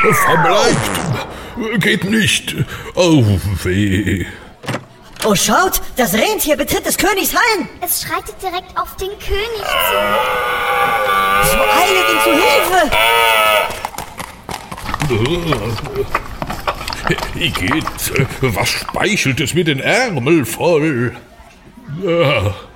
Verbleibt! Geht nicht! Oh, weh! Oh, schaut! Das Rentier betritt des Königs Hallen! Es schreitet direkt auf den König zu. So eilet ihm zu Hilfe! Igitt, was speichelt es mir den Ärmel voll?